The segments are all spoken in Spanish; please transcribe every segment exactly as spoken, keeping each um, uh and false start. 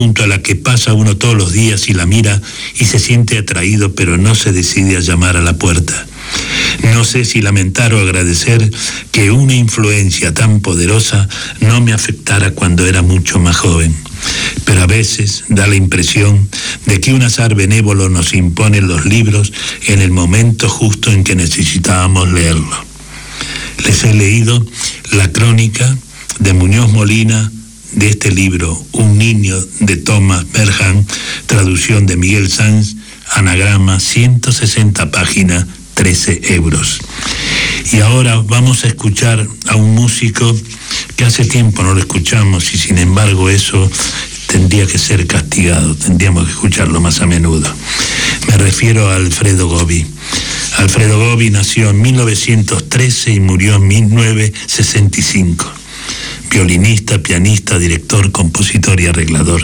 junto a la que pasa uno todos los días y la mira y se siente atraído, pero no se decide a llamar a la puerta. No sé si lamentar o agradecer que una influencia tan poderosa no me afectara cuando era mucho más joven. Pero a veces da la impresión de que un azar benévolo nos impone los libros en el momento justo en que necesitábamos leerlo. Les he leído la crónica de Muñoz Molina de este libro, Un niño, de Thomas Berhan, traducción de Miguel Sanz, anagrama, ciento sesenta páginas, trece euros. Y ahora vamos a escuchar a un músico que hace tiempo no lo escuchamos y sin embargo eso tendría que ser castigado, tendríamos que escucharlo más a menudo. Me refiero a Alfredo Gobbi. Alfredo Gobbi nació en mil novecientos trece y murió en mil novecientos sesenta y cinco. Violinista, pianista, director, compositor y arreglador.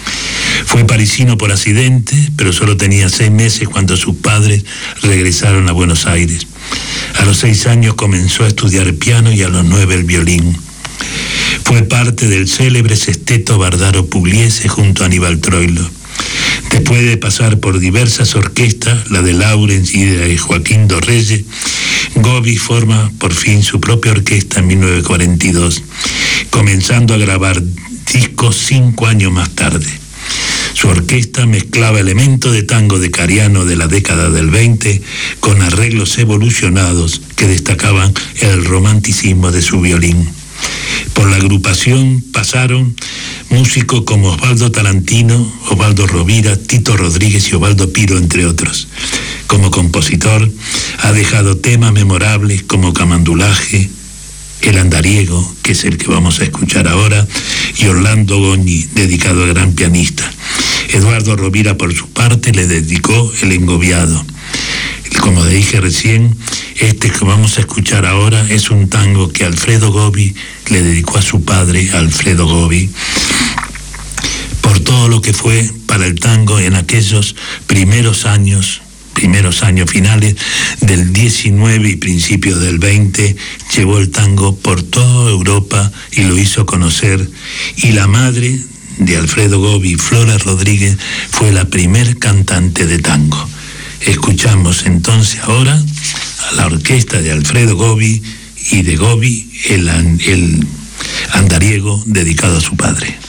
Fue parisino por accidente, pero solo tenía seis meses cuando sus padres regresaron a Buenos Aires. A los seis años comenzó a estudiar piano y a los nueve el violín. Fue parte del célebre sexteto Bardaro Pugliese junto a Aníbal Troilo. Después de pasar por diversas orquestas, la de Laurens y de Joaquín Dorreyes, Gobbi forma por fin su propia orquesta en mil novecientos cuarenta y dos, comenzando a grabar discos cinco años más tarde. Su orquesta mezclaba elementos de tango de Cariano de la década del veinte con arreglos evolucionados que destacaban el romanticismo de su violín. Por la agrupación pasaron músicos como Osvaldo Tarantino, Osvaldo Rovira, Tito Rodríguez y Osvaldo Piro, entre otros. Como compositor, ha dejado temas memorables como Camandulaje, El Andariego, que es el que vamos a escuchar ahora, y Orlando Goñi, dedicado al gran pianista. Eduardo Rovira, por su parte, le dedicó El Engobiado. Como dije recién, este que vamos a escuchar ahora es un tango que Alfredo Gobbi le dedicó a su padre, Alfredo Gobbi, por todo lo que fue para el tango en aquellos primeros años, primeros años finales del diecinueve y principios del veinte, llevó el tango por toda Europa y lo hizo conocer, y la madre de Alfredo Gobbi, Flora Rodríguez, fue la primer cantante de tango. Escuchamos entonces ahora a la orquesta de Alfredo Gobbi y de Gobbi el, el andariego dedicado a su padre.